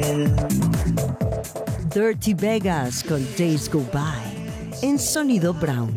Dirty Vegas con Days Go By en Sonido Brown.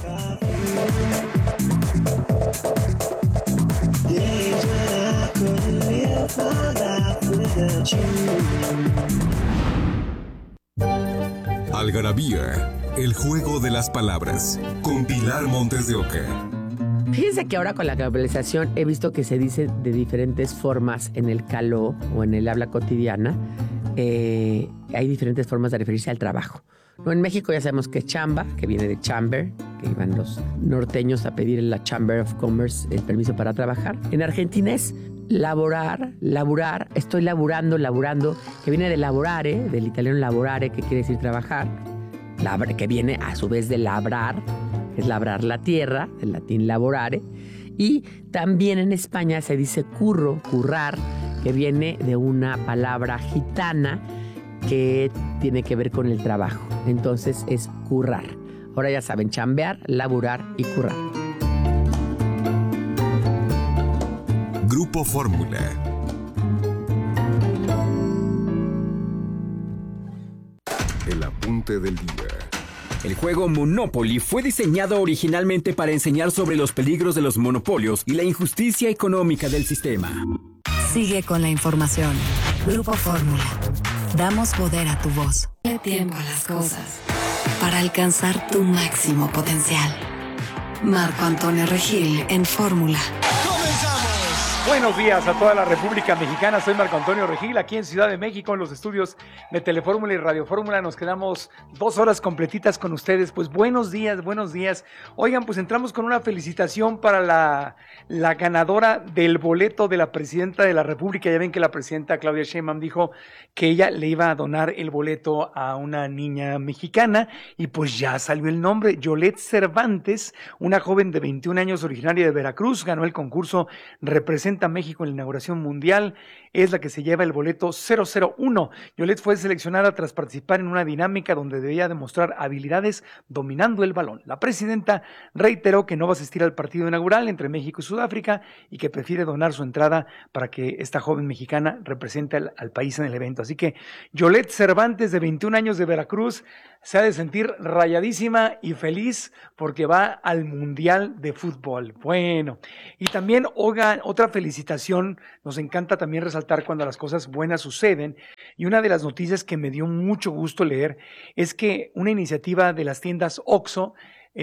Algarabía, el juego de las palabras, con Pilar Montes de Oca. Fíjense que ahora con la globalización he visto que se dice de diferentes formas en el caló o en el habla cotidiana. Hay diferentes formas de referirse al trabajo. ¿No? En México ya sabemos que es chamba, que viene de chamber, que iban los norteños a pedir en la Chamber of Commerce el permiso para trabajar. En Argentina es laborar, estoy laburando, que viene de lavorare, del italiano lavorare, que quiere decir trabajar, que viene a su vez de labrar, que es labrar la tierra, del latín lavorare, y también en España se dice currar, que viene de una palabra gitana que tiene que ver con el trabajo. Entonces es currar. Ahora ya saben, chambear, laburar y currar. Grupo Fórmula. El apunte del día. El juego Monopoly fue diseñado originalmente para enseñar sobre los peligros de los monopolios y la injusticia económica del sistema. Sigue con la información. Grupo Fórmula. Damos poder a tu voz. Dale tiempo a las cosas para alcanzar tu máximo potencial. Marco Antonio Regil en Fórmula. Buenos días a toda la República Mexicana, soy Marco Antonio Regil, aquí en Ciudad de México, en los estudios de Telefórmula y Radio Fórmula. Nos quedamos 2 horas completitas con ustedes. Pues buenos días. Oigan, pues entramos con una felicitación para la ganadora del boleto de la Presidenta de la República. Ya ven que la Presidenta Claudia Sheinbaum dijo que ella le iba a donar el boleto a una niña mexicana, y pues ya salió el nombre. Yolette Cervantes, una joven de 21 años originaria de Veracruz, ganó el concurso Representa a México en la inauguración mundial, es la que se lleva el boleto 001. Yolette fue seleccionada tras participar en una dinámica donde debía demostrar habilidades dominando el balón. La presidenta reiteró que no va a asistir al partido inaugural entre México y Sudáfrica y que prefiere donar su entrada para que esta joven mexicana represente al país en el evento. Así que Yolette Cervantes, de 21 años, de Veracruz, se ha de sentir rayadísima y feliz porque va al Mundial de Fútbol. Bueno, y también, otra felicitación, nos encanta también resaltar cuando las cosas buenas suceden, y una de las noticias que me dio mucho gusto leer es que una iniciativa de las tiendas OXXO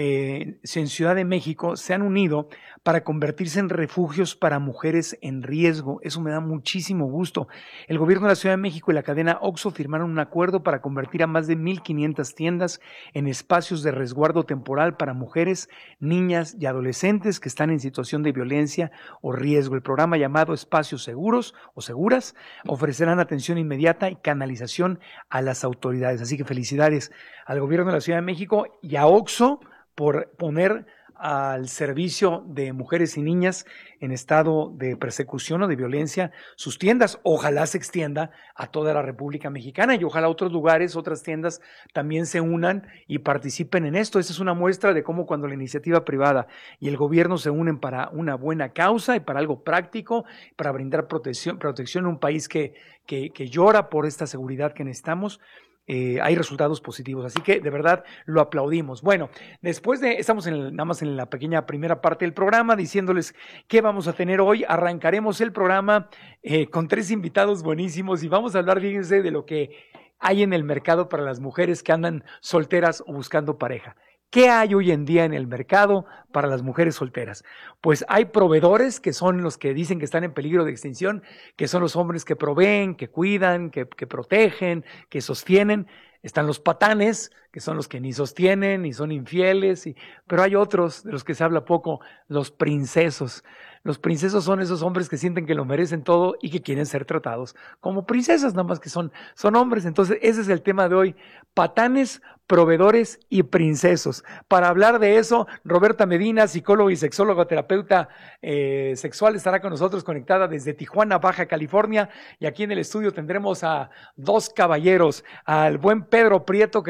en Ciudad de México se han unido para convertirse en refugios para mujeres en riesgo. Eso me da muchísimo gusto. El gobierno de la Ciudad de México y la cadena OXXO firmaron un acuerdo para convertir a más de 1,500 tiendas en espacios de resguardo temporal para mujeres, niñas y adolescentes que están en situación de violencia o riesgo. El programa, llamado Espacios Seguros o Seguras, ofrecerán atención inmediata y canalización a las autoridades. Así que felicidades al gobierno de la Ciudad de México y a OXXO por poner al servicio de mujeres y niñas en estado de persecución o de violencia sus tiendas. Ojalá se extienda a toda la República Mexicana y ojalá otros lugares, otras tiendas también se unan y participen en esto. Esta es una muestra de cómo, cuando la iniciativa privada y el gobierno se unen para una buena causa y para algo práctico, para brindar protección en un país que llora por esta seguridad que necesitamos, hay resultados positivos, así que de verdad lo aplaudimos. Bueno, estamos nada más en la pequeña primera parte del programa, diciéndoles qué vamos a tener hoy. Arrancaremos el programa con 3 invitados buenísimos y vamos a hablar, fíjense, de lo que hay en el mercado para las mujeres que andan solteras o buscando pareja. ¿Qué hay hoy en día en el mercado para las mujeres solteras? Pues hay proveedores, que son los que dicen que están en peligro de extinción, que son los hombres que proveen, que cuidan, que protegen, que sostienen. Están los patanes, que son los que ni sostienen, ni son infieles, pero hay otros de los que se habla poco, los princesos. Los princesos son esos hombres que sienten que lo merecen todo y que quieren ser tratados como princesas, nada más que son hombres. Entonces ese es el tema de hoy: patanes, proveedores y princesos. Para hablar de eso, Roberta Medina, psicóloga y sexóloga, terapeuta sexual, estará con nosotros, conectada desde Tijuana, Baja California, y aquí en el estudio tendremos a 2 caballeros: al buen Pedro Prieto, que regresa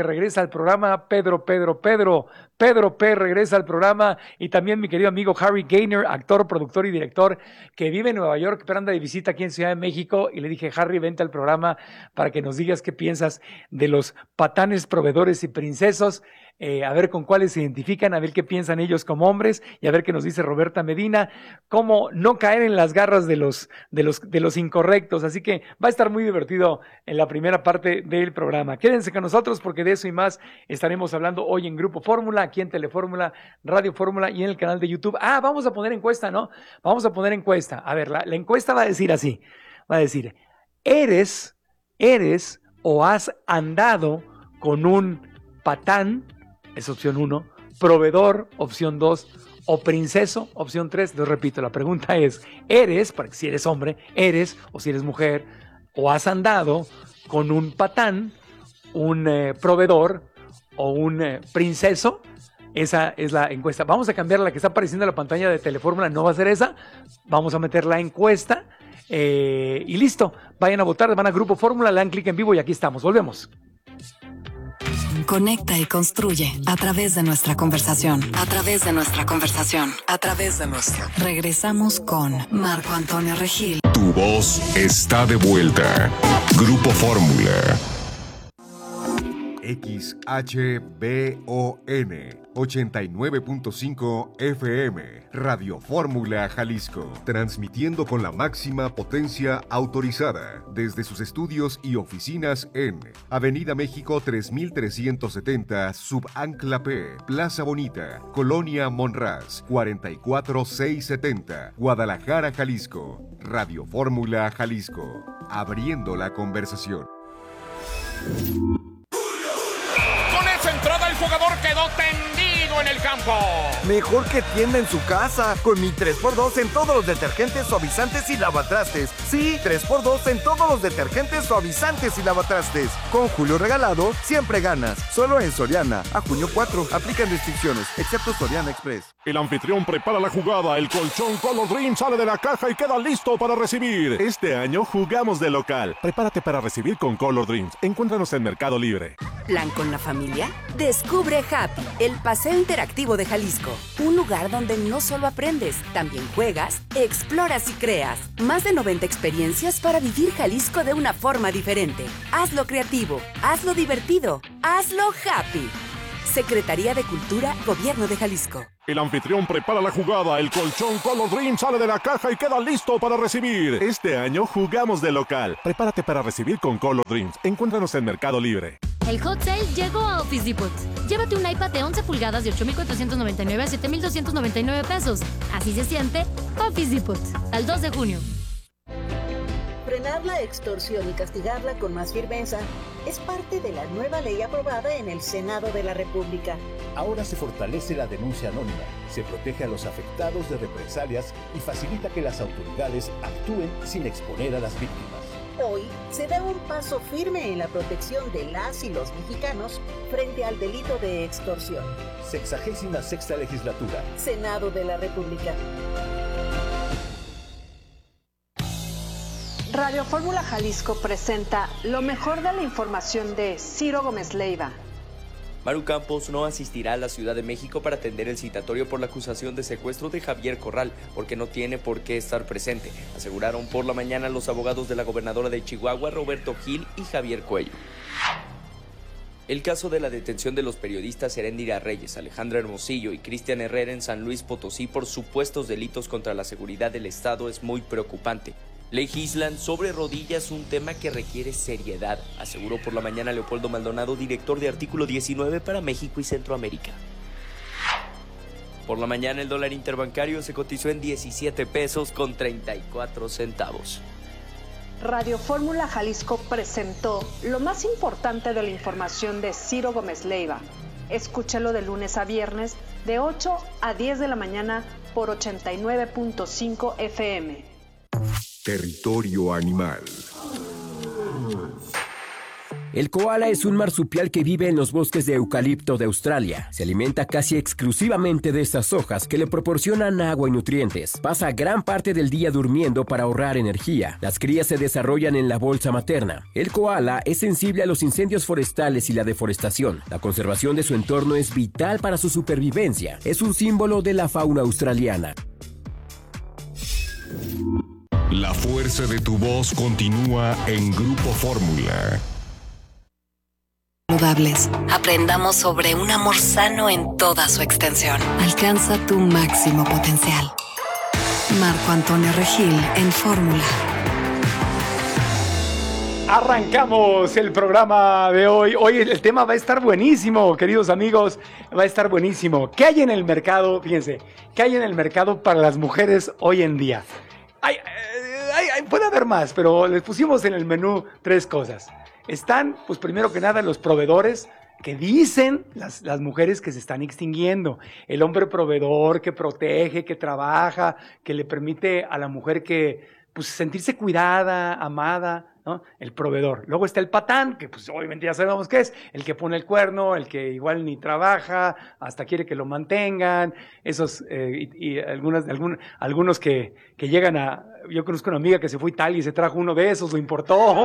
al programa, Pedro P. regresa al programa, y también mi querido amigo Harry Gaynor, actor, productor y director, que vive en Nueva York, pero anda de visita aquí en Ciudad de México, y le dije, Harry, vente al programa para que nos digas qué piensas de los patanes, proveedores y princesos, a ver con cuáles se identifican, a ver qué piensan ellos como hombres, y a ver qué nos dice Roberta Medina, cómo no caer en las garras de los incorrectos. Así que va a estar muy divertido en la primera parte del programa. Quédense con nosotros porque de eso y más estaremos hablando hoy en Grupo Fórmula, aquí en Telefórmula, Radio Fórmula y en el canal de YouTube. Vamos a poner encuesta, ¿no? Vamos a poner encuesta. A ver, la encuesta va a decir así, va a decir, ¿eres o has andado con un patán? Es opción 1, proveedor, opción 2, o princeso, opción 3. Les repito, la pregunta es, ¿eres, para que si eres hombre, eres, o si eres mujer, o has andado con un patán, un proveedor o un princeso? Esa es la encuesta. Vamos a cambiar la que está apareciendo en la pantalla de Telefórmula, no va a ser esa. Vamos a meter la encuesta y listo. Vayan a votar, van a Grupo Fórmula, le dan clic en vivo y aquí estamos. Volvemos. Conecta y construye a través de nuestra conversación. Regresamos con Marco Antonio Regil. Tu voz está de vuelta. Grupo Fórmula. XHBON 89.5 FM, Radio Fórmula Jalisco, transmitiendo con la máxima potencia autorizada desde sus estudios y oficinas en Avenida México 3370, Subancla P, Plaza Bonita, Colonia Monraz, 44670, Guadalajara, Jalisco. Radio Fórmula Jalisco, abriendo la conversación. Entrada, el jugador quedó tendido en el campo. Mejor que tienda en su casa. Con mi 3x2 en todos los detergentes, suavizantes y lavatrastes. Sí, 3x2 en todos los detergentes, suavizantes y lavatrastes. Con Julio regalado, siempre ganas. Solo en Soriana. A junio 4. Aplican restricciones, excepto Soriana Express. El anfitrión prepara la jugada. El colchón Color Dream sale de la caja y queda listo para recibir. Este año jugamos de local. Prepárate para recibir con Color Dreams. Encuéntranos en Mercado Libre. ¿Plan con la familia? Descubre Happy, el paseo interactivo de Jalisco. Un lugar donde no solo aprendes, también juegas, exploras y creas. Más de 90 experiencias para vivir Jalisco de una forma diferente. Hazlo creativo, hazlo divertido, hazlo happy. Secretaría de Cultura, Gobierno de Jalisco. El anfitrión prepara la jugada. El colchón Color Dream sale de la caja y queda listo para recibir. Este año jugamos de local. Prepárate para recibir con Color Dreams. Encuéntranos en Mercado Libre. El hot sale llegó a Office Depot. Llévate un iPad de 11 pulgadas de 8,499 a 7,299 pesos. Así se siente Office Depot. Al 2 de junio. Frenar la extorsión y castigarla con más firmeza es parte de la nueva ley aprobada en el Senado de la República. Ahora se fortalece la denuncia anónima, se protege a los afectados de represalias y facilita que las autoridades actúen sin exponer a las víctimas. Hoy se da un paso firme en la protección de las y los mexicanos frente al delito de extorsión. 66ª legislatura. Senado de la República. Radio Fórmula Jalisco presenta lo mejor de la información de Ciro Gómez Leiva. Maru Campos no asistirá a la Ciudad de México para atender el citatorio por la acusación de secuestro de Javier Corral, porque no tiene por qué estar presente, aseguraron por la mañana los abogados de la gobernadora de Chihuahua, Roberto Gil y Javier Cuello. El caso de la detención de los periodistas Heréndira Reyes, Alejandra Hermosillo y Cristian Herrera en San Luis Potosí por supuestos delitos contra la seguridad del Estado es muy preocupante. Legislan sobre rodillas un tema que requiere seriedad, aseguró por la mañana Leopoldo Maldonado, director de Artículo 19 para México y Centroamérica. Por la mañana el dólar interbancario se cotizó en 17 pesos con 34 centavos. Radio Fórmula Jalisco presentó lo más importante de la información de Ciro Gómez Leiva. Escúchalo de lunes a viernes de 8 a 10 de la mañana por 89.5 FM. Territorio Animal. El koala es un marsupial que vive en los bosques de eucalipto de Australia. Se alimenta casi exclusivamente de estas hojas que le proporcionan agua y nutrientes. Pasa gran parte del día durmiendo para ahorrar energía. Las crías se desarrollan en la bolsa materna. El koala es sensible a los incendios forestales y la deforestación. La conservación de su entorno es vital para su supervivencia. Es un símbolo de la fauna australiana. La fuerza de tu voz continúa en Grupo Fórmula. Saludables. Aprendamos sobre un amor sano en toda su extensión. Alcanza tu máximo potencial. Marco Antonio Regil en Fórmula. Arrancamos el programa de hoy. Hoy el tema va a estar buenísimo, queridos amigos. Va a estar buenísimo. ¿Qué hay en el mercado? Fíjense, ¿qué hay en el mercado para las mujeres hoy en día? Puede haber más, pero les pusimos en el menú 3 cosas. Están, pues primero que nada, los proveedores que dicen las mujeres que se están extinguiendo. El hombre proveedor que protege, que trabaja, que le permite a la mujer que, pues, sentirse cuidada, amada, ¿no? El proveedor. Luego está el patán, que pues obviamente ya sabemos qué es, el que pone el cuerno, el que igual ni trabaja, hasta quiere que lo mantengan, esos, y algunos que llegan a... Yo conozco una amiga que se fue a Italia y se trajo uno de esos, lo importó,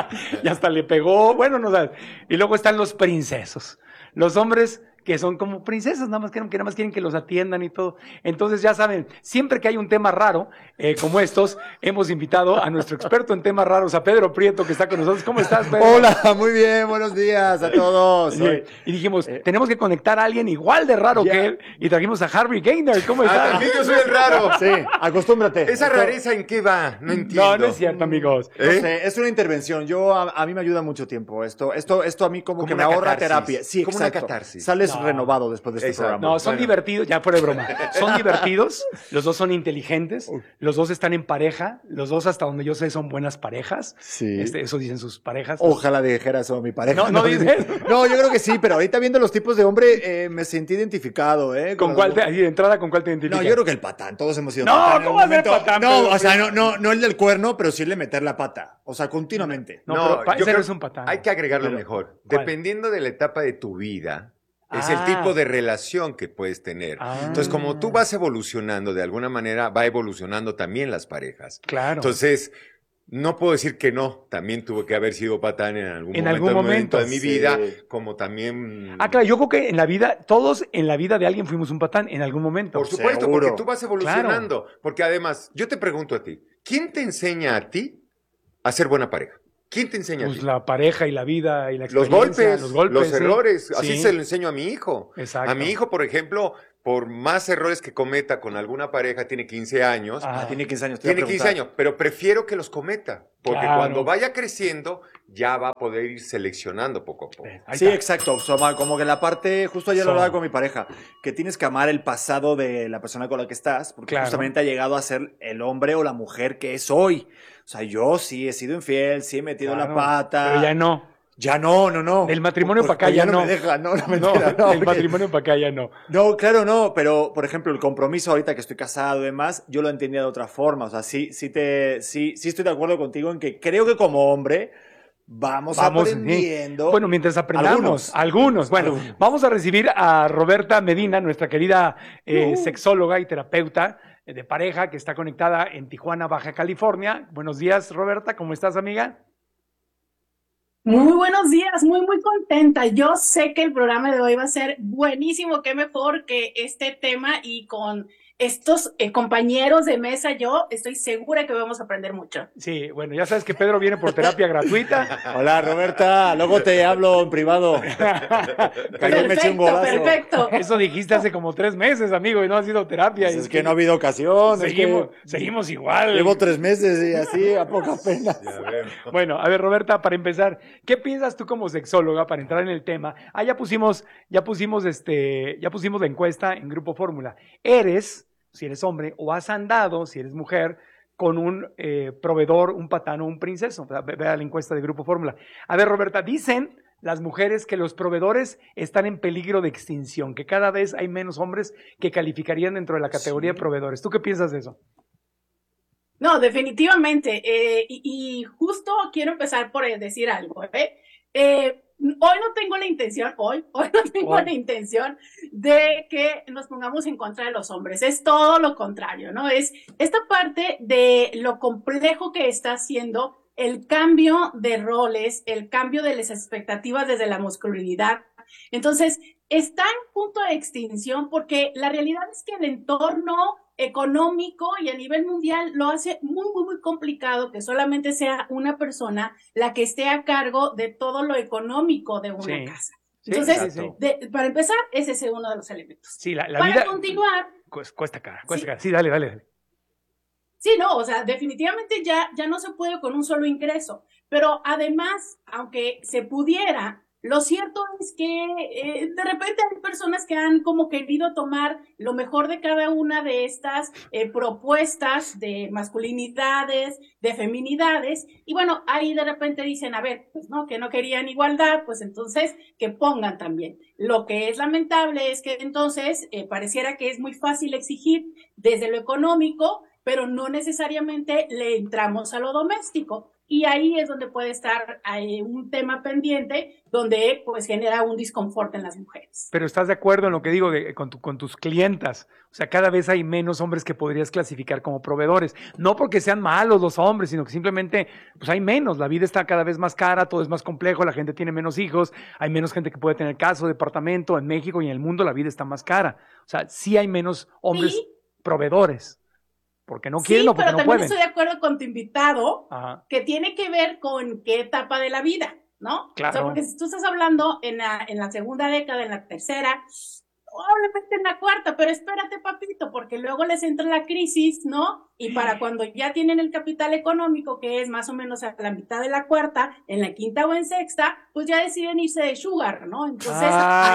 y hasta le pegó, bueno, no sabes. Y luego están los princesos, los hombres que son como princesas, nada más quieren que los atiendan y todo. Entonces ya saben, siempre que hay un tema raro, como estos, hemos invitado a nuestro experto en temas raros, a Pedro Prieto, que está con nosotros. ¿Cómo estás, Pedro? Hola, muy bien, buenos días a todos. Y dijimos, tenemos que conectar a alguien igual de raro que él, y trajimos a Harvey Gaynor. ¿Cómo estás? También yo soy el raro. Sí, acostúmbrate. ¿Esa rareza en qué va? No entiendo. No es cierto, amigos. No sé, es una intervención. A mí me ayuda mucho tiempo. Esto a mí como que me ahorra terapia. Sí, como exacto. una catarsis. Sales renovado después de este programa. No, son divertidos, ya fuera de broma. Son divertidos, los dos son inteligentes, los dos están en pareja, los dos hasta donde yo sé son buenas parejas. Sí. Eso dicen sus parejas. Ojalá dijera eso mi pareja. No dices. No, yo creo que sí, pero ahorita viendo los tipos de hombre me sentí identificado, ¿Con cuál de entrada con cuál te identificas? No, yo creo que el patán, todos hemos sido patán. No, ¿cómo va a ser patán? No, o sea, no el del cuerno, pero sí el de meter la pata, o sea, continuamente. No, pero yo creo que es un patán. Hay que agregarlo mejor. ¿Cuál? Dependiendo de la etapa de tu vida, es el tipo de relación que puedes tener. Entonces, como tú vas evolucionando, de alguna manera va evolucionando también las parejas. Claro. Entonces, no puedo decir que no. También tuve que haber sido patán en algún momento de mi sí. vida, como también... Claro, yo creo que en la vida, todos en la vida de alguien fuimos un patán en algún momento. Por supuesto, seguro. porque tú vas evolucionando. Claro. Porque además, yo te pregunto a ti, ¿quién te enseña a ti a ser buena pareja? ¿Quién te enseña a ti? La pareja y la vida y la experiencia. Los golpes, los errores. Sí. Así se lo enseño a mi hijo. Exacto. A mi hijo, por ejemplo, por más errores que cometa con alguna pareja, tiene 15 años. Tiene 15 años. Tiene 15 años, pero prefiero que los cometa. Porque cuando vaya creciendo, ya va a poder ir seleccionando poco a poco. Sí, exacto. O sea, como que la parte, justo ayer lo hablaba con mi pareja, que tienes que amar el pasado de la persona con la que estás, porque justamente ha llegado a ser el hombre o la mujer que es hoy. O sea, yo sí he sido infiel, sí he metido la pata. Pero ya no. Ya no. El matrimonio para acá ya no. Me deja, mentira, no. El matrimonio para acá ya no. No, claro, no, pero por ejemplo, el compromiso ahorita que estoy casado y demás, yo lo entendía de otra forma. O sea, sí estoy de acuerdo contigo en que creo que como hombre vamos aprendiendo. Sí. Bueno, mientras aprendamos. Algunos. Bueno, vamos a recibir a Roberta Medina, nuestra querida sexóloga y terapeuta de pareja que está conectada en Tijuana, Baja California. Buenos días, Roberta. ¿Cómo estás, amiga? Muy buenos días, muy contenta. Yo sé que el programa de hoy va a ser buenísimo, qué mejor que este tema y con estos compañeros de mesa, yo estoy segura que vamos a aprender mucho. Sí, bueno, ya sabes que Pedro viene por terapia gratuita. Hola, Roberta, luego te hablo en privado. Perfecto. Eso dijiste hace como 3 meses, amigo, y no ha sido terapia. Pues es que no ha habido ocasión. Seguimos igual. Llevo 3 meses y así, a poca pena. Bueno, a ver, Roberta, para empezar, ¿qué piensas tú como sexóloga para entrar en el tema? Ya pusimos la encuesta en Grupo Fórmula. Si eres hombre, o has andado, si eres mujer, con un proveedor, un patán o un princeso. Vea la encuesta de Grupo Fórmula. A ver, Roberta, dicen las mujeres que los proveedores están en peligro de extinción, que cada vez hay menos hombres que calificarían dentro de la categoría de proveedores. ¿Tú qué piensas de eso? No, definitivamente. Y justo quiero empezar por decir algo. Hoy no tengo la intención, hoy no tengo la intención de que nos pongamos en contra de los hombres. Es todo lo contrario, ¿no? Es esta parte de lo complejo que está haciendo el cambio de roles, el cambio de las expectativas desde la masculinidad. Entonces, está en punto de extinción porque la realidad es que el entorno económico y a nivel mundial lo hace muy, muy, muy complicado que solamente sea una persona la que esté a cargo de todo lo económico de una casa. Entonces, para empezar, ese es uno de los elementos. Sí, la para vida continuar... Cuesta cara. Sí, dale. Sí, no, o sea, definitivamente ya no se puede con un solo ingreso, pero además, aunque se pudiera, lo cierto es que de repente hay personas que han como querido tomar lo mejor de cada una de estas propuestas de masculinidades, de feminidades, y bueno, ahí de repente dicen, a ver, pues no, que no querían igualdad, pues entonces que pongan también. Lo que es lamentable es que entonces pareciera que es muy fácil exigir desde lo económico, pero no necesariamente le entramos a lo doméstico. Y ahí es donde puede estar un tema pendiente donde pues genera un disconfort en las mujeres. Pero ¿estás de acuerdo en lo que digo con tus clientas? O sea, cada vez hay menos hombres que podrías clasificar como proveedores. No porque sean malos los hombres, sino que simplemente pues hay menos. La vida está cada vez más cara, todo es más complejo, la gente tiene menos hijos, hay menos gente que puede tener casa o departamento. En México y en el mundo la vida está más cara. O sea, sí hay menos hombres proveedores. Porque no quieren o porque no pueden. Sí, pero también estoy de acuerdo con tu invitado, que tiene que ver con qué etapa de la vida, ¿no? Claro. O sea, porque si tú estás hablando en la segunda década, en la tercera, probablemente en la cuarta, pero espérate, papito, porque luego les entra la crisis, ¿no? Y para cuando ya tienen el capital económico, que es más o menos a la mitad de la cuarta, en la quinta o en sexta, pues ya deciden irse de sugar, ¿no? Entonces,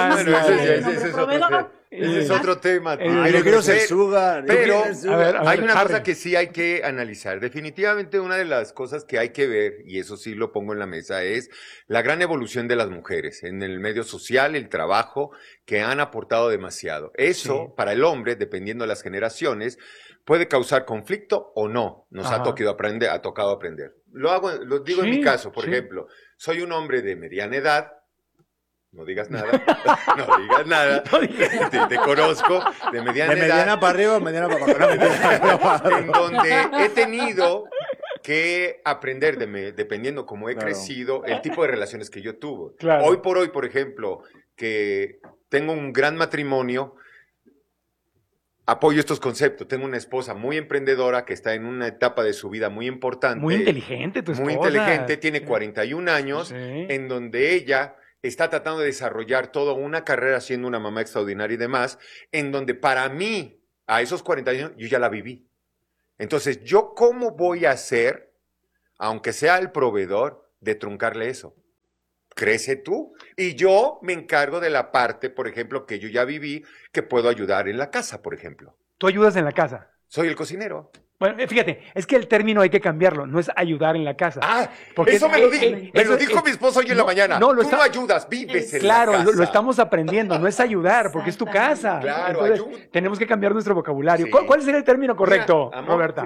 ese es otro tema. Yo quiero ser sugar. Pero hay una cosa que sí hay que analizar. Definitivamente una de las cosas que hay que ver, y eso sí lo pongo en la mesa, es la gran evolución de las mujeres en el medio social, el trabajo, que han aportado demasiado. Eso, para el hombre, dependiendo de las generaciones, puede causar conflicto o no. Nos ha tocado aprender. Lo digo en mi caso, por ejemplo. Soy un hombre de mediana edad. No digas nada, no digas nada, te conozco, de mediana edad. De mediana para arriba, mediana para abajo. En donde he tenido que aprender, dependiendo cómo he crecido, el tipo de relaciones que yo tuve. Claro. Hoy por hoy, por ejemplo, que tengo un gran matrimonio, apoyo estos conceptos. Tengo una esposa muy emprendedora que está en una etapa de su vida muy importante. Muy inteligente tu esposa. Muy inteligente, tiene 41 años, en donde ella está tratando de desarrollar toda una carrera siendo una mamá extraordinaria y demás, en donde para mí, a esos 40 años, yo ya la viví. Entonces, ¿yo cómo voy a hacer, aunque sea el proveedor, de truncarle eso? Crece tú. Y yo me encargo de la parte, por ejemplo, que yo ya viví, que puedo ayudar en la casa, por ejemplo. ¿Tú ayudas en la casa? Soy el cocinero. Bueno, fíjate, es que el término hay que cambiarlo, no es ayudar en la casa. Porque eso me lo dijo mi esposo hoy en la mañana. Tú no ayudas, vives en la casa. Claro, lo estamos aprendiendo, no es ayudar, porque es tu casa. Claro, entonces, tenemos que cambiar nuestro vocabulario. ¿Cuál sería el término correcto, Roberta?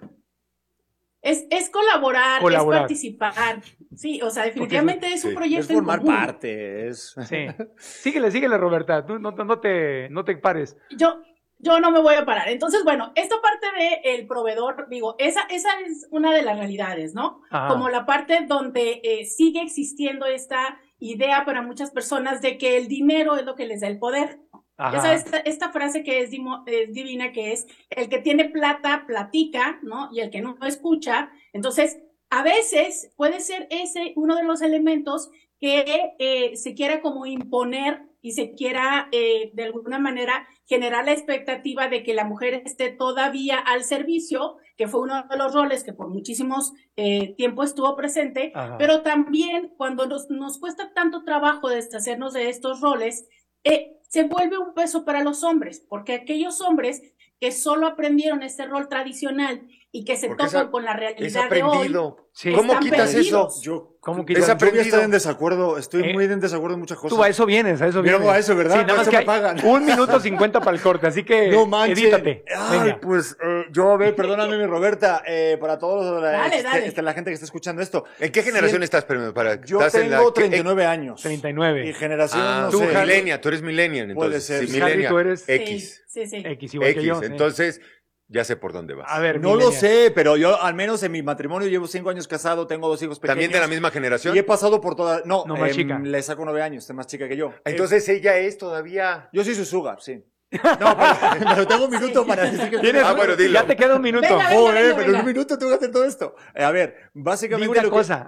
Es colaborar, es participar. Sí, o sea, definitivamente es un proyecto. Es formar parte. Sí. Síguele, Roberta. Tú no te pares. Yo no me voy a parar. Entonces, bueno, esta parte del proveedor, digo, esa es una de las realidades, ¿no? Ajá. Como la parte donde sigue existiendo esta idea para muchas personas de que el dinero es lo que les da el poder. Ajá. Ya sabes, esta frase que es divina, que es el que tiene plata, platica, ¿no? Y el que no escucha. Entonces, a veces puede ser ese uno de los elementos que se quiera como imponer y se quiera de alguna manera generar la expectativa de que la mujer esté todavía al servicio, que fue uno de los roles que por muchísimos tiempo estuvo presente. Ajá. Pero también cuando nos cuesta tanto trabajo deshacernos de estos roles, se vuelve un peso para los hombres, porque aquellos hombres que solo aprendieron este rol tradicional y que se topan con la realidad de hoy. Sí. ¿Cómo quitas eso? ¿Cómo quitas? Yo estoy en desacuerdo, estoy muy en desacuerdo en muchas cosas. Tú a eso vienes, Vengo a eso, ¿verdad? Sí, nada más que me pagan. 1 minuto 50 para el corte, así que no manches. edítate. Ay, pues yo, a ver, perdóname, mi Roberta, para todos la gente que está escuchando esto. ¿En qué generación estás? Yo tengo 39 años. 39. Y generación, no sé. Tú eres millennial, entonces. Puede ser. Sí, millennial. Tú eres X. Sí. X, igual que yo. Entonces, ya sé por dónde vas. A ver, no lo sé, pero yo al menos en mi matrimonio llevo 5 años casado, tengo 2 hijos pequeños. ¿También de la misma generación? Y he pasado por todas. No, más chica. Le saco 9 años, es más chica que yo. Entonces ella es todavía. Yo soy su sugar, sí. No, pero tengo 1 minuto para decir que bueno, dilo. Ya te queda 1 minuto. Venga. Pero en 1 minuto tengo que hacer todo esto. A ver, básicamente una cosa.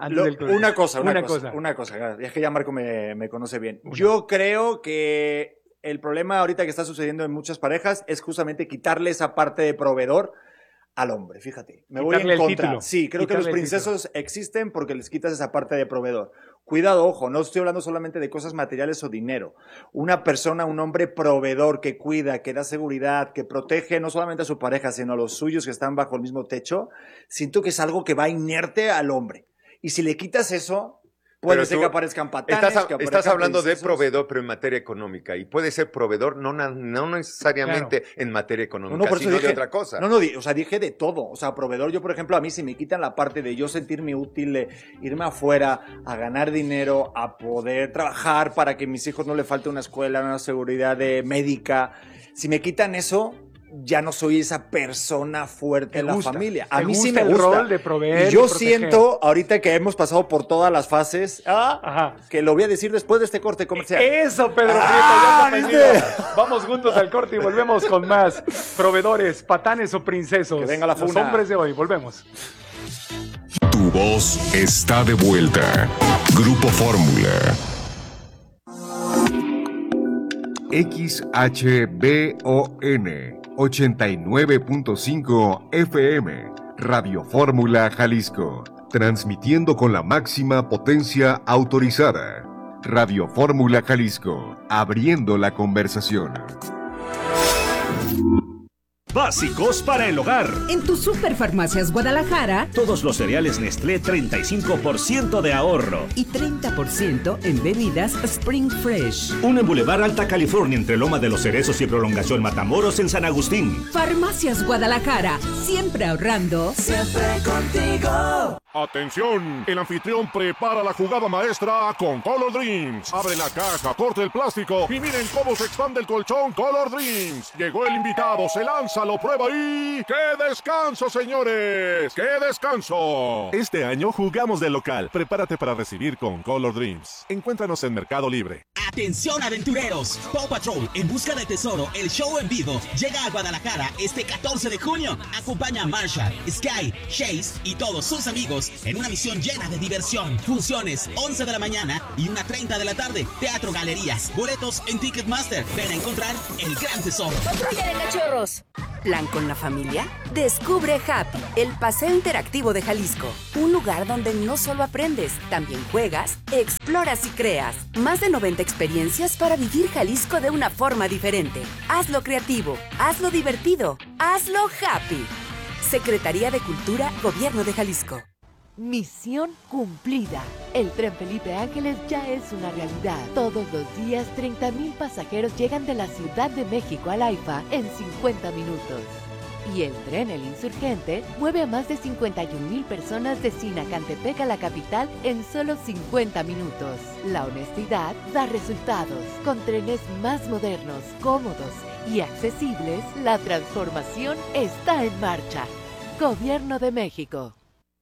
Es que ya Marco me conoce bien. Yo creo que el problema ahorita que está sucediendo en muchas parejas es justamente quitarle esa parte de proveedor al hombre, fíjate. Me voy en contra. Sí, creo que los princesos existen porque les quitas esa parte de proveedor. Cuidado, ojo, no estoy hablando solamente de cosas materiales o dinero. Una persona, un hombre proveedor que cuida, que da seguridad, que protege no solamente a su pareja, sino a los suyos que están bajo el mismo techo, siento que es algo que va inerte al hombre. Y si le quitas eso, puede ser que aparezcan patanes. Estás hablando de proveedor, pero en materia económica. Y puede ser proveedor no necesariamente en materia económica, sino de otra cosa. Dije de todo. O sea, proveedor, yo, por ejemplo, a mí si me quitan la parte de yo sentirme útil, de irme afuera a ganar dinero, a poder trabajar para que a mis hijos no le falte una escuela, una seguridad médica. Si me quitan eso, ya no soy esa persona fuerte en la familia. A mí sí me gusta el rol de proveer. Y yo siento, ahorita que hemos pasado por todas las fases, que lo voy a decir después de este corte comercial. Eso, Pedro Prieto, Vamos juntos al corte y volvemos con más proveedores, patanes o princesos. Que venga la funa. Los hombres de hoy, volvemos. Tu voz está de vuelta. Grupo Fórmula. XHBON 89.5 FM, Radio Fórmula Jalisco, transmitiendo con la máxima potencia autorizada. Radio Fórmula Jalisco, abriendo la conversación. Básicos para el hogar. En tu Superfarmacias Guadalajara, todos los cereales Nestlé 35% de ahorro. Y 30% en bebidas Spring Fresh. Un en Boulevard Alta California entre Loma de los Cerezos y Prolongación Matamoros en San Agustín. Farmacias Guadalajara, siempre ahorrando. Siempre contigo. ¡Atención! El anfitrión prepara la jugada maestra con Color Dreams. Abre la caja, corta el plástico y miren cómo se expande el colchón Color Dreams. Llegó el invitado, se lanza, lo prueba y... ¡qué descanso, señores! ¡Qué descanso! Este año jugamos de local. Prepárate para recibir con Color Dreams. Encuéntranos en Mercado Libre. ¡Atención, aventureros! Paw Patrol, En Busca del Tesoro, el show en vivo, llega a Guadalajara este 14 de junio. Acompaña a Marshall, Sky, Chase y todos sus amigos en una misión llena de diversión. Funciones 11 de la mañana y 1:30 de la tarde. Teatro, galerías, boletos en Ticketmaster. Ven a encontrar el gran tesoro. ¡Patrulla de cachorros! ¿Plan con la familia? Descubre Happy, el paseo interactivo de Jalisco. Un lugar donde no solo aprendes, también juegas, exploras y creas. Más de 90 experiencias para vivir Jalisco de una forma diferente. Hazlo creativo, hazlo divertido, hazlo happy. Secretaría de Cultura, Gobierno de Jalisco. Misión cumplida. El tren Felipe Ángeles ya es una realidad. Todos los días 30,000 pasajeros llegan de la Ciudad de México al AIFA en 50 minutos. Y el tren El Insurgente mueve a más de 51,000 personas de Sinacantepec a la capital en solo 50 minutos. La honestidad da resultados. Con trenes más modernos, cómodos y accesibles, la transformación está en marcha. Gobierno de México.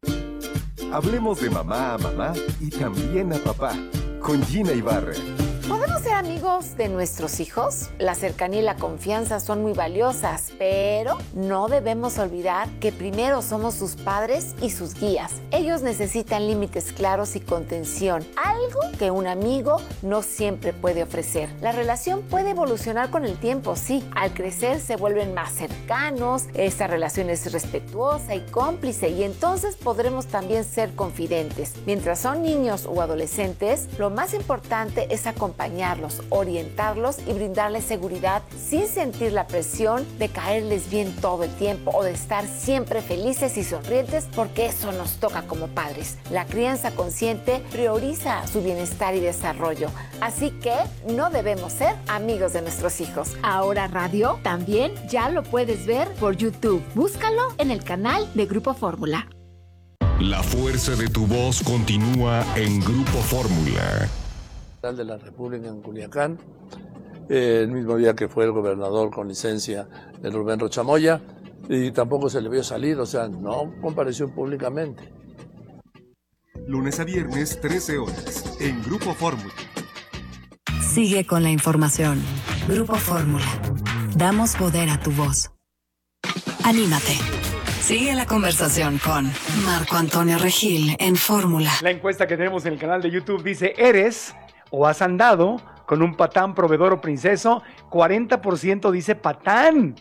Hablemos de mamá a mamá y también a papá, con Gina Ibarra. ¿Podemos ser amigos de nuestros hijos? La cercanía y la confianza son muy valiosas, pero no debemos olvidar que primero somos sus padres y sus guías. Ellos necesitan límites claros y contención, algo que un amigo no siempre puede ofrecer. La relación puede evolucionar con el tiempo, sí. Al crecer se vuelven más cercanos, esta relación es respetuosa y cómplice y entonces podremos también ser confidentes. Mientras son niños o adolescentes, lo más importante es acompañar acompañarlos, orientarlos y brindarles seguridad sin sentir la presión de caerles bien todo el tiempo o de estar siempre felices y sonrientes, porque eso nos toca como padres. La crianza consciente prioriza su bienestar y desarrollo, así que no debemos ser amigos de nuestros hijos. Ahora Radio también ya lo puedes ver por YouTube. Búscalo en el canal de Grupo Fórmula. La fuerza de tu voz continúa en Grupo Fórmula. De la República en Culiacán, el mismo día que fue el gobernador con licencia de Rubén Rocha Moya, y tampoco se le vio salir, o sea, no compareció públicamente. Lunes a viernes, 13 horas, en Grupo Fórmula. Sigue con la información. Grupo Fórmula. Damos poder a tu voz. Anímate. Sigue la conversación con Marco Antonio Regil en Fórmula. La encuesta que tenemos en el canal de YouTube dice: ¿eres o has andado con un patán, proveedor o princeso? 40% dice patán.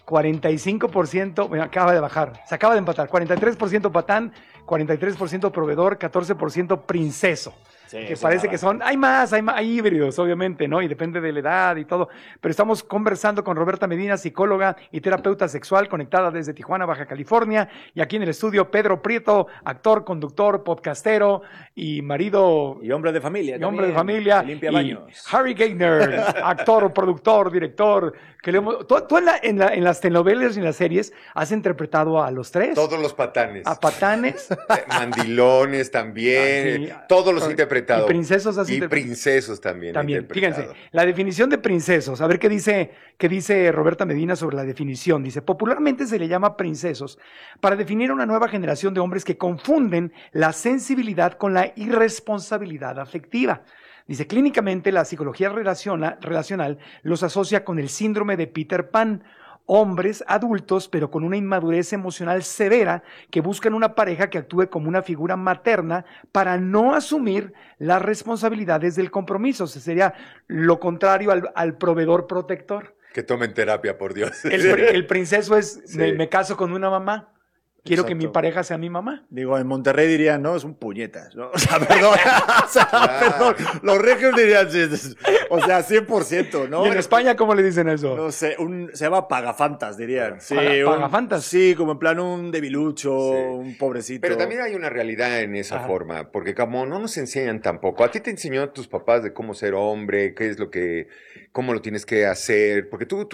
45%, bueno, acaba de bajar, se acaba de empatar. 43% patán, 43% proveedor, 14% princeso. Sí, que parece que son, hay híbridos, obviamente, ¿no? Y depende de la edad y todo. Pero estamos conversando con Roberta Medina, psicóloga y terapeuta sexual, conectada desde Tijuana, Baja California. Y aquí en el estudio, Pedro Prieto, actor, conductor, podcastero y marido. Y hombre de familia. Y hombre de familia. Limpia baños. Harry Gainer, actor, productor, director. Que tú en las telenovelas y en las series has interpretado a los tres. Todos los patanes. A patanes. Mandilones también. Sí. Todos los interpretados. Y princesos así. Y princesos también. Fíjense, la definición de princesos. A ver qué dice Roberta Medina sobre la definición. Dice: popularmente se le llama princesos para definir a una nueva generación de hombres que confunden la sensibilidad con la irresponsabilidad afectiva. Dice: clínicamente la psicología relacional los asocia con el síndrome de Peter Pan. Hombres adultos, pero con una inmadurez emocional severa, que buscan una pareja que actúe como una figura materna para no asumir las responsabilidades del compromiso. O sea, sería lo contrario al proveedor protector. Que tomen terapia, por Dios. El princeso es, sí, me caso con una mamá. Quiero que mi pareja sea mi mamá. Digo, en Monterrey dirían, no, es un puñetas, ¿no? O sea, perdón. Perdón. Los regios dirían, o sea, 100%, ¿no? ¿Y en España cómo le dicen eso? No sé, se llama pagafantas, dirían. Sí, ¿Pagafantas? Sí, como en plan un debilucho, sí, un pobrecito. Pero también hay una realidad en esa forma, porque como no nos enseñan tampoco. A ti te enseñó tus papás de cómo ser hombre, cómo lo tienes que hacer, porque tu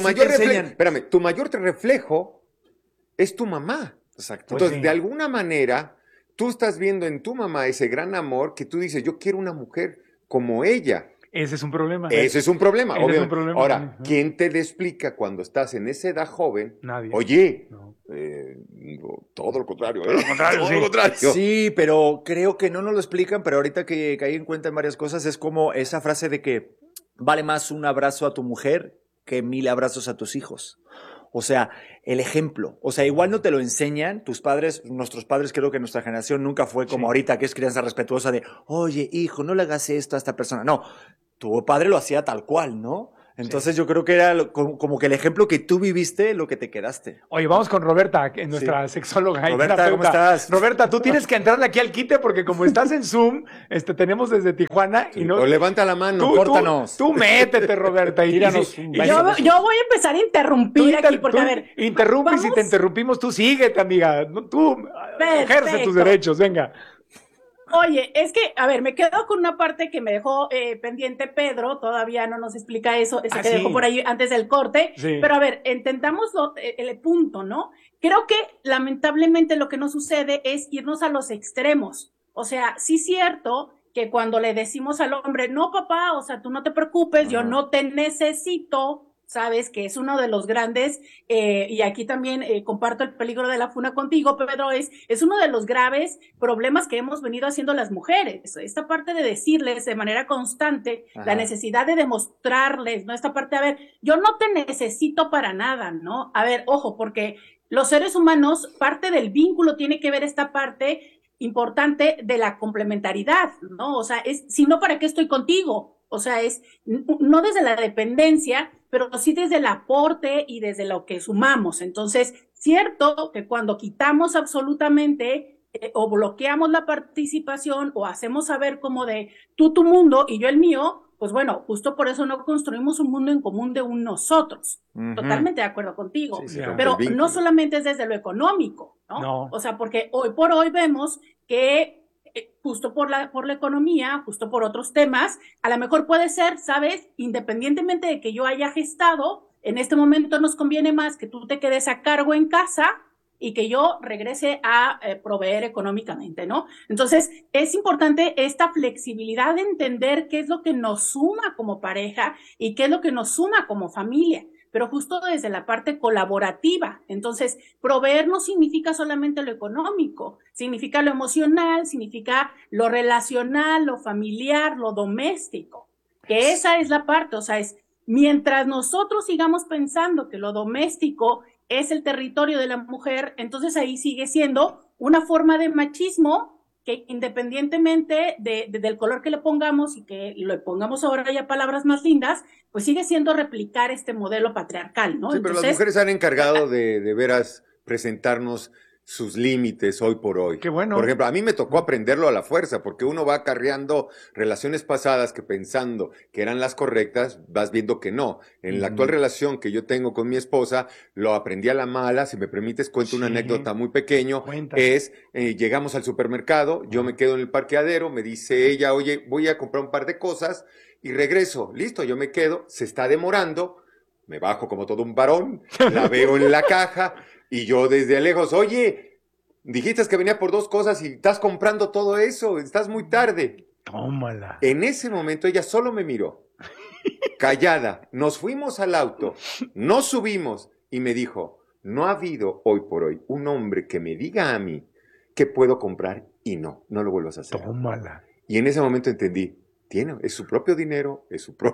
mayor reflejo es tu mamá. Exacto. Entonces, de alguna manera, tú estás viendo en tu mamá ese gran amor que tú dices, yo quiero una mujer como ella. Ese es un problema. Ese es un problema, obviamente. Ahora, ¿quién te le explica cuando estás en esa edad joven? Nadie. Oye, todo lo contrario. Todo lo contrario. Sí, pero creo que no nos lo explican, pero ahorita que caí en cuenta en varias cosas, es como esa frase de que vale más un abrazo a tu mujer que 1000 abrazos a tus hijos. O sea, el ejemplo. O sea, igual no te lo enseñan tus padres, nuestros padres, creo que nuestra generación nunca fue como ahorita, que es crianza respetuosa de, oye, hijo, no le hagas esto a esta persona. No, tu padre lo hacía tal cual, ¿no? Entonces yo creo que era como que el ejemplo que tú viviste, lo que te quedaste. Oye, vamos con Roberta, nuestra sexóloga. Roberta, ¿cómo estás? Roberta, tú tienes que entrarle aquí al quite porque como estás en Zoom, tenemos desde Tijuana y no... O levanta la mano, córtanos. Tú métete, Roberta, y tíranos. Yo voy a empezar a interrumpir aquí porque, a ver... Interrumpes y te interrumpimos, tú síguete, amiga. Tú ejerce tus derechos, venga. Oye, es que, a ver, me quedo con una parte que me dejó pendiente Pedro, todavía no nos explica eso, que dejó por ahí antes del corte, pero a ver, entendamos el punto, ¿no? Creo que lamentablemente lo que nos sucede es irnos a los extremos, o sea, sí es cierto que cuando le decimos al hombre, no papá, o sea, tú no te preocupes, yo no te necesito, sabes que es uno de los grandes, y aquí también comparto el peligro de la funa contigo, Pedro, es uno de los graves problemas que hemos venido haciendo las mujeres, esta parte de decirles de manera constante, la necesidad de demostrarles, ¿no? Esta parte, a ver, yo no te necesito para nada, ¿no? A ver, ojo, porque los seres humanos, parte del vínculo tiene que ver esta parte importante de la complementariedad, ¿no? O sea, si no, ¿para qué estoy contigo? O sea, es no desde la dependencia, pero sí desde el aporte y desde lo que sumamos. Entonces, cierto que cuando quitamos absolutamente o bloqueamos la participación o hacemos saber como de tú tu mundo y yo el mío, pues bueno, justo por eso no construimos un mundo en común de un nosotros. Totalmente de acuerdo contigo. Sí, pero no solamente es desde lo económico, ¿no? O sea, porque hoy por hoy vemos que justo por la economía, justo por otros temas, a lo mejor puede ser, ¿sabes? Independientemente de que yo haya gestado, en este momento nos conviene más que tú te quedes a cargo en casa y que yo regrese a proveer económicamente, ¿no? Entonces, es importante esta flexibilidad de entender qué es lo que nos suma como pareja y qué es lo que nos suma como familia, pero justo desde la parte colaborativa. Entonces, proveer no significa solamente lo económico, significa lo emocional, significa lo relacional, lo familiar, lo doméstico, que esa es la parte, o sea, es mientras nosotros sigamos pensando que lo doméstico es el territorio de la mujer, entonces ahí sigue siendo una forma de machismo que independientemente del color que le pongamos y que le pongamos ahora ya palabras más lindas, pues sigue siendo replicar este modelo patriarcal, ¿no? Sí, pero entonces, las mujeres han encargado de veras presentarnos sus límites hoy por hoy. Qué bueno. Por ejemplo, a mí me tocó aprenderlo a la fuerza, porque uno va acarreando relaciones pasadas que pensando que eran las correctas, vas viendo que no. En la actual relación que yo tengo con mi esposa, lo aprendí a la mala. Si me permites, cuento una anécdota muy pequeño. Llegamos al supermercado, yo me quedo en el parqueadero, me dice ella, oye, voy a comprar un par de cosas y regreso. Listo, yo me quedo, se está demorando, me bajo como todo un varón, la veo en la caja. Y yo desde lejos, oye, dijiste que venía por 2 cosas y estás comprando todo eso, estás muy tarde. Tómala. En ese momento ella solo me miró, callada. Nos fuimos al auto, nos subimos y me dijo, no ha habido hoy por hoy un hombre que me diga a mí que puedo comprar y no lo vuelvas a hacer. Tómala. Y en ese momento entendí. Es su propio dinero, es su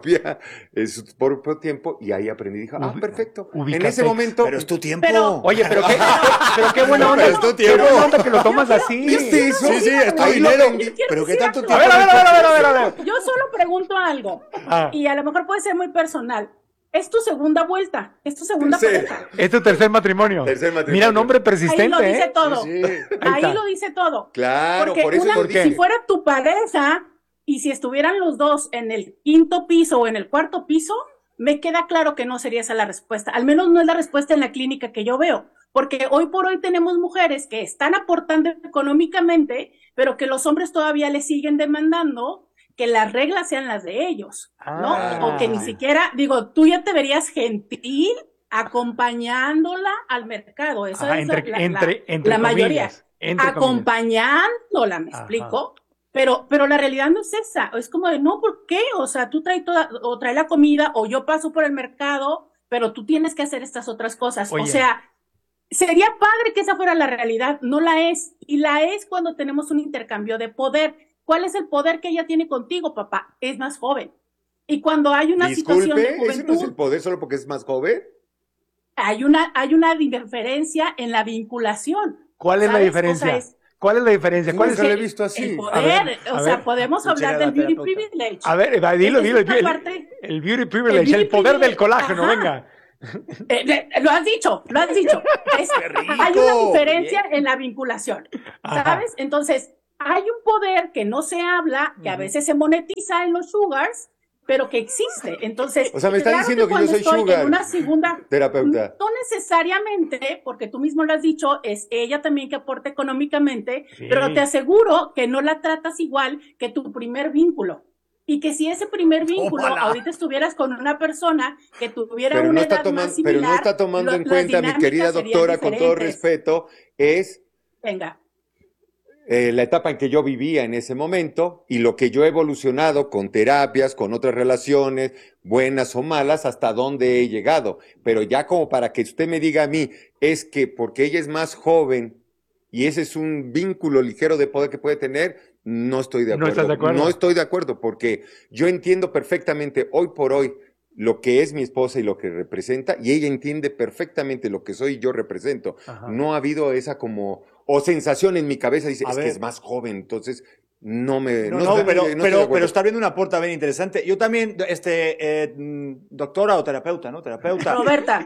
propio tiempo, y ahí aprendí, dije, perfecto. En ese momento. Pero es tu tiempo. Oye, pero qué buena onda. Pero es tu tiempo. Qué buena onda que lo tomas así. ¿Viste eso? Sí, es tu dinero. Pero qué tanto tiempo. A ver. Yo solo pregunto algo, y a lo mejor puede ser muy personal. Es tu segunda vuelta, es tu segunda pareja. Es tu tercer matrimonio. Mira, un hombre persistente. Ahí lo dice todo. Ahí lo dice todo. Claro, porque por eso. Si fuera tu pareja, y si estuvieran los dos en el 5º piso o en el 4º piso, me queda claro que no sería esa la respuesta. Al menos no es la respuesta en la clínica que yo veo. Porque hoy por hoy tenemos mujeres que están aportando económicamente, pero que los hombres todavía les siguen demandando que las reglas sean las de ellos, ¿no? O que ni siquiera, digo, tú ya te verías gentil acompañándola al mercado. Eso es la mayoría. Acompañándola, ¿me explico? Pero la realidad no es esa, es como de, no, ¿por qué? O sea, tú trae la comida, o yo paso por el mercado, pero tú tienes que hacer estas otras cosas. Oye. O sea, sería padre que esa fuera la realidad, no la es, y la es cuando tenemos un intercambio de poder. ¿Cuál es el poder que ella tiene contigo, papá? Es más joven. Y cuando hay una situación de juventud... ¿Ese no es el poder solo porque es más joven? Hay una diferencia en la vinculación. ¿Cuál es la diferencia? O sea, ¿cuál es la diferencia? ¿Cuál es lo he visto así? El poder, podemos hablar del beauty privilege. A ver, dilo, el beauty privilege, el poder del colágeno, venga. Lo has dicho. Hay una diferencia en la vinculación, ¿sabes? Entonces, hay un poder que no se habla, que a veces se monetiza en los sugars, pero que existe. Entonces, o sea, me estás diciendo que yo soy sugar. En una segunda terapeuta. No necesariamente, porque tú mismo lo has dicho, es ella también que aporta económicamente, pero te aseguro que no la tratas igual que tu primer vínculo. Y que si ese primer vínculo ahorita estuvieras con una persona que tuviera una edad más similar, pero no está tomando en cuenta, mi querida doctora, con todo respeto, Venga. La etapa en que yo vivía en ese momento y lo que yo he evolucionado con terapias, con otras relaciones, buenas o malas, hasta dónde he llegado. Pero ya como para que usted me diga a mí, es que porque ella es más joven y ese es un vínculo ligero de poder que puede tener, no estoy de acuerdo. ¿No estás de acuerdo? No estoy de acuerdo porque yo entiendo perfectamente hoy por hoy lo que es mi esposa y lo que representa, y ella entiende perfectamente lo que soy y yo represento. No ha habido esa como... o sensación en mi cabeza, dice, que es más joven, entonces Pero está abriendo una puerta bien interesante. Yo también, doctora o terapeuta, ¿no? Terapeuta. Roberta.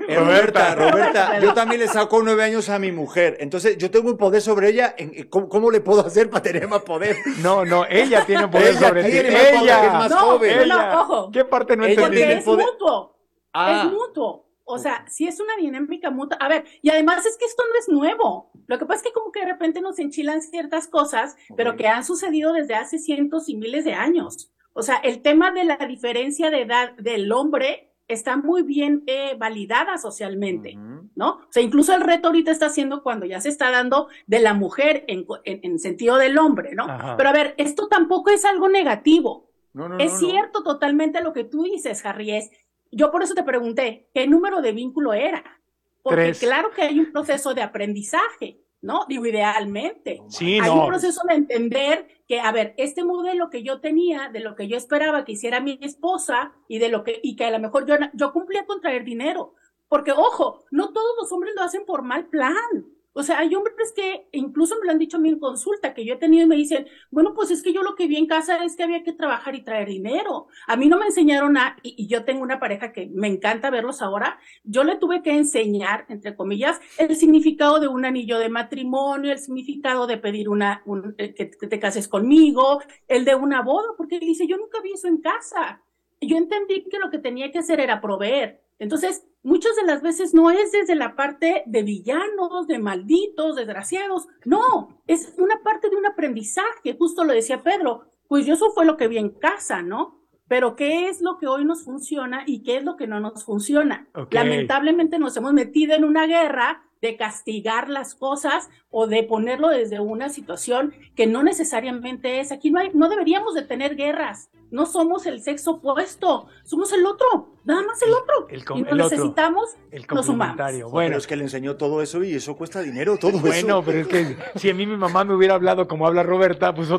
Yo también le saco 9 años a mi mujer. Entonces, yo tengo un poder sobre ella. ¿Cómo le puedo hacer para tener más poder? No, ella tiene poder sobre ti. Ella es más joven. No, ojo. ¿Qué parte no entendí? Porque es mutuo. Es mutuo. O sea, si es una dinámica mutua. A ver, y además es que esto no es nuevo. Lo que pasa es que como que de repente nos enchilan ciertas cosas, pero que han sucedido desde hace cientos y miles de años. O sea, el tema de la diferencia de edad del hombre está muy bien validada socialmente, ¿no? O sea, incluso el reto ahorita está haciendo cuando ya se está dando de la mujer en sentido del hombre, ¿no? Ajá. Pero a ver, esto tampoco es algo negativo. Es cierto totalmente lo que tú dices, Harry, yo por eso te pregunté, ¿qué número de vínculo era? Porque 3. Claro que hay un proceso de aprendizaje, ¿no? Digo, idealmente. Sí, hay un proceso de entender que, a ver, este modelo que yo tenía, de lo que yo esperaba que hiciera mi esposa y que a lo mejor yo cumplía con traer dinero. Porque, ojo, no todos los hombres lo hacen por mal plan. O sea, hay hombres que incluso me lo han dicho a mí en consulta, que yo he tenido y me dicen, bueno, pues es que yo lo que vi en casa es que había que trabajar y traer dinero. A mí no me enseñaron y yo tengo una pareja que me encanta verlos ahora, yo le tuve que enseñar, entre comillas, el significado de un anillo de matrimonio, el significado de pedir que te cases conmigo, el de una boda, porque él dice, yo nunca vi eso en casa. Yo entendí que lo que tenía que hacer era proveer. Entonces, muchas de las veces no es desde la parte de villanos, de malditos, desgraciados. No, es una parte de un aprendizaje. Justo lo decía Pedro. Pues yo eso fue lo que vi en casa, ¿no? Pero ¿qué es lo que hoy nos funciona y qué es lo que no nos funciona? Okay. Lamentablemente nos hemos metido en una guerra de castigar las cosas o de ponerlo desde una situación que no necesariamente es. Aquí no deberíamos de tener guerras. No somos el sexo opuesto, somos el otro, nada más el otro. Y nos necesitamos, nos sumamos. Bueno, pero es que le enseñó todo eso y eso cuesta dinero, todo eso. Bueno, pero es que si a mí mi mamá me hubiera hablado como habla Roberta, pues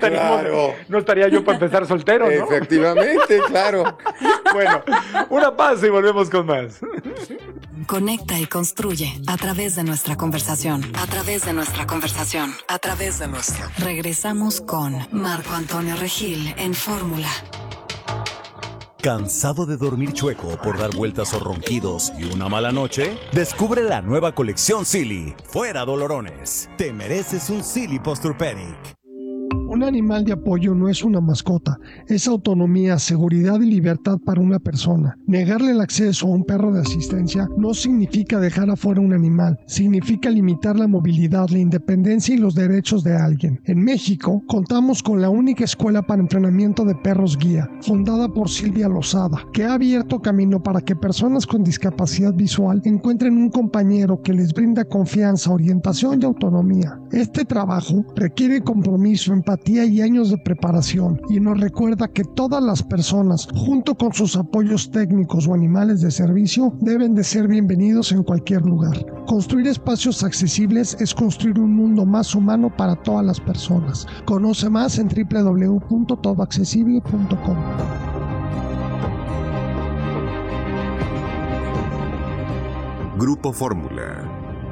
no estaría yo para empezar soltero, ¿no? Efectivamente, claro. Bueno, una pausa y volvemos con más. Conecta y construye a través de nuestra conversación. Regresamos con Marco Antonio Regil en Fórmula. ¿Cansado de dormir chueco por dar vueltas o ronquidos y una mala noche? Descubre la nueva colección Silly. Fuera dolorones. Te mereces un Silly Posturepedic. Un animal de apoyo no es una mascota, es autonomía, seguridad y libertad para una persona. Negarle el acceso a un perro de asistencia no significa dejar afuera un animal, significa limitar la movilidad, la independencia y los derechos de alguien. En México, contamos con la única escuela para entrenamiento de perros guía, fundada por Silvia Lozada, que ha abierto camino para que personas con discapacidad visual encuentren un compañero que les brinda confianza, orientación y autonomía. Este trabajo requiere compromiso, empatía y años de preparación, y nos recuerda que todas las personas, junto con sus apoyos técnicos o animales de servicio, deben de ser bienvenidos en cualquier lugar. Construir espacios accesibles es construir un mundo más humano para todas las personas. Conoce más en www.todoaccesible.com. Grupo Fórmula.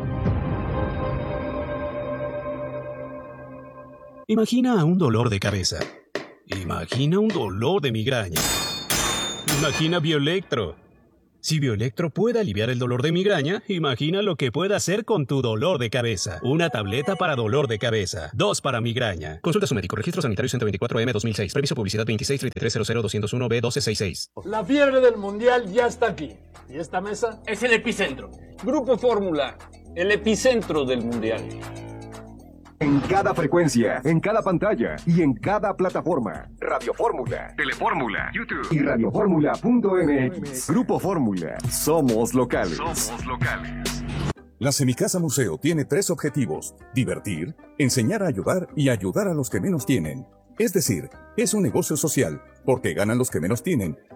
Imagina un dolor de cabeza. Imagina un dolor de migraña. Imagina Bioelectro. Si Bioelectro puede aliviar el dolor de migraña, imagina lo que puede hacer con tu dolor de cabeza. Una tableta para dolor de cabeza. 2 para migraña. Consulta a su médico. Registro sanitario 124M 2006. Previso publicidad 2633000201B1266. La fiebre del mundial ya está aquí. ¿Y esta mesa? Es el epicentro. Grupo Fórmula. El epicentro del mundial. En cada frecuencia, en cada pantalla y en cada plataforma. Radio Fórmula, Telefórmula, YouTube y radioformula.mx. Grupo Fórmula. Somos locales. La Semicasa Museo tiene 3 objetivos: divertir, enseñar a ayudar y ayudar a los que menos tienen. Es decir, es un negocio social, porque ganan los que menos tienen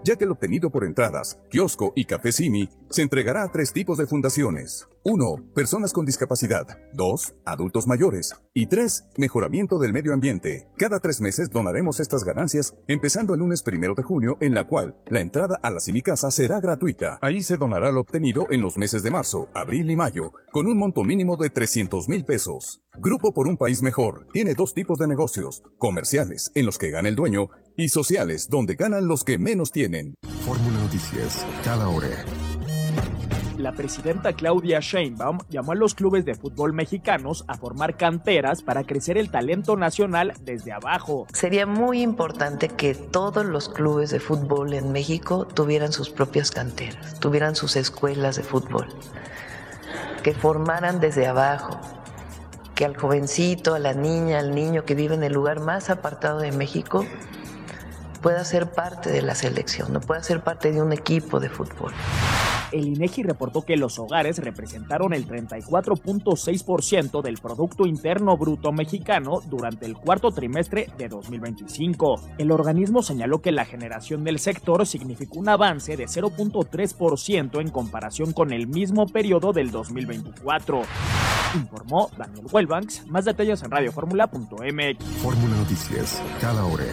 ya que el obtenido por entradas, kiosco y café Simi se entregará a 3 tipos de fundaciones. 1. Personas con discapacidad. 2. Adultos mayores. Y 3. Mejoramiento del medio ambiente. Cada 3 meses donaremos estas ganancias, empezando el lunes 1 de junio, en la cual la entrada a la Simi Casa será gratuita. Ahí se donará lo obtenido en los meses de marzo, abril y mayo, con un monto mínimo de 300,000 pesos. Grupo por un País Mejor tiene 2 tipos de negocios: comerciales, en los que gana el dueño, y sociales, donde ganan los que menos tienen. Fórmula Noticias, cada hora. La presidenta Claudia Sheinbaum llamó a los clubes de fútbol mexicanos a formar canteras para crecer el talento nacional desde abajo. Sería muy importante que todos los clubes de fútbol en México tuvieran sus propias canteras, tuvieran sus escuelas de fútbol, que formaran desde abajo, que al jovencito, a la niña, al niño que vive en el lugar más apartado de México pueda ser parte de la selección, no pueda ser parte de un equipo de fútbol. El INEGI reportó que los hogares representaron el 34.6% del Producto Interno Bruto mexicano durante el cuarto trimestre de 2025. El organismo señaló que la generación del sector significó un avance de 0.3% en comparación con el mismo periodo del 2024. Informó Daniel Wellbanks. Más detalles en radioformula.mx. Fórmula Noticias, cada hora.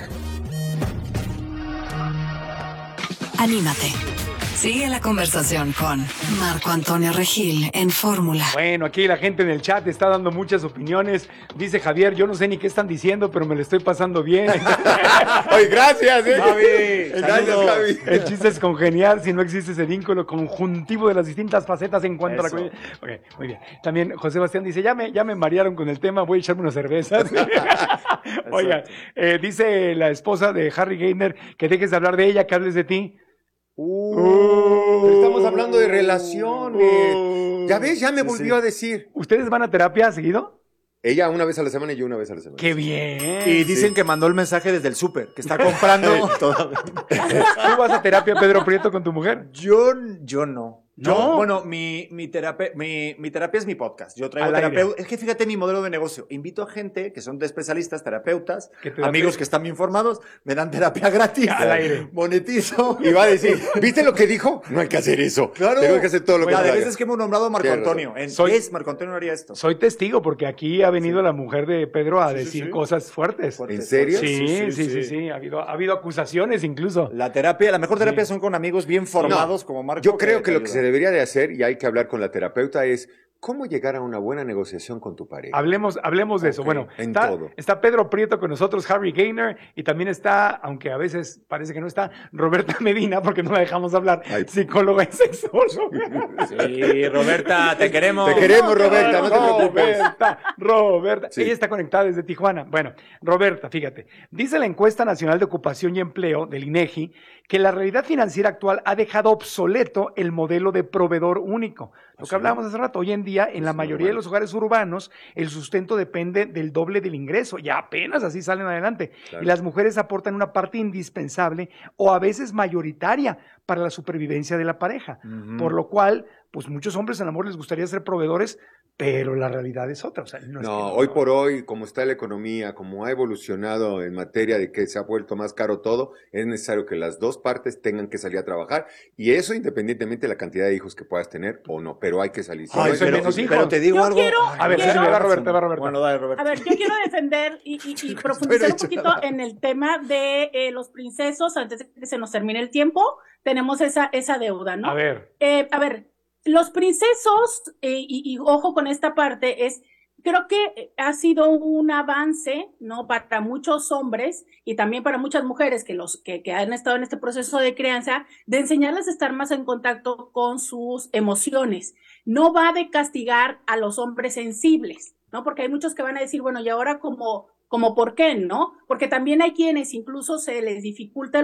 Anímate. Sigue la conversación con Marco Antonio Regil en Fórmula. Bueno, aquí la gente en el chat está dando muchas opiniones. Dice Javier, yo no sé ni qué están diciendo, pero me lo estoy pasando bien. Oye, gracias, Javi. Gracias, Javi. El chiste es congeniar si no existe ese vínculo conjuntivo de las distintas facetas en cuanto a la comunidad. Okay, muy bien. También José Bastián dice, ya me marearon con el tema, voy a echarme unas cervezas. Oigan, dice la esposa de Harry Gainer que dejes de hablar de ella, que hables de ti. Estamos hablando de relaciones. Ya ves, ya me volvió a decir. ¿Ustedes van a terapia seguido? Ella una vez a la semana y yo una vez a la semana. ¡Qué bien! Y dicen que mandó el mensaje desde el súper, que está comprando todavía. ¿Tú vas a terapia, Pedro Prieto, con tu mujer? Yo no. ¿No? Bueno, mi terapia es mi podcast. Yo traigo terapeutas. Es que fíjate mi modelo de negocio. Invito a gente que son especialistas, terapeutas, amigos que están bien formados, me dan terapia gratis. Al aire. Monetizo. Y va a decir, ¿viste lo que dijo? No hay que hacer eso. Claro. Tengo que hacer todo lo que de veces que hemos nombrado a Marco Antonio. Marco Antonio no haría esto. Soy testigo porque aquí ha venido la mujer de Pedro a decir cosas fuertes. ¿En serio? Sí. Ha habido acusaciones incluso. La mejor terapia son con amigos bien formados como Marco. Yo creo que lo que se debería de hacer, y hay que hablar con la terapeuta, es cómo llegar a una buena negociación con tu pareja. Hablemos de eso. Bueno, está Pedro Prieto con nosotros, Harry Gainer, y también está, aunque a veces parece que no está, Roberta Medina, porque no la dejamos hablar, psicóloga y sexóloga. Sí, Roberta, te queremos. Te queremos, Roberta, no te preocupes. Roberta. Sí. Ella está conectada desde Tijuana. Bueno, Roberta, fíjate, dice la encuesta nacional de ocupación y empleo del INEGI que la realidad financiera actual ha dejado obsoleto el modelo de proveedor único. Lo que hablábamos hace rato, hoy en día, en la mayoría de los hogares urbanos, el sustento depende del doble del ingreso, y apenas así salen adelante. Claro. Y las mujeres aportan una parte indispensable o a veces mayoritaria para la supervivencia de la pareja. Por lo cual, pues muchos hombres en amor les gustaría ser proveedores, pero la realidad es otra. O sea, hoy por hoy, como está la economía, como ha evolucionado en materia de que se ha vuelto más caro todo, es necesario que las dos partes tengan que salir a trabajar, y eso independientemente de la cantidad de hijos que puedas tener o no, pero hay que salir. Pero te digo algo. A ver, va Roberta. Bueno, dale, Roberta. A ver, yo quiero defender y profundizar un poquito en el tema de los princesos antes de que se nos termine el tiempo. Tenemos esa deuda, ¿no? A ver, los princesos, y ojo con esta parte, creo que ha sido un avance, ¿no? Para muchos hombres y también para muchas mujeres que han estado en este proceso de crianza, de enseñarles a estar más en contacto con sus emociones. No va de castigar a los hombres sensibles, ¿no? Porque hay muchos que van a decir, bueno, ¿y ahora como por qué, no? Porque también hay quienes incluso se les dificulta